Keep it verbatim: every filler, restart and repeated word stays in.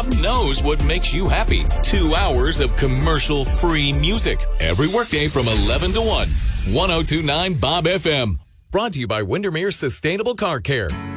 Bob knows what makes you happy. Two hours of commercial-free music every workday from eleven to one. ten twenty-nine Bob F M. Brought to you by Windermere Sustainable Car Care.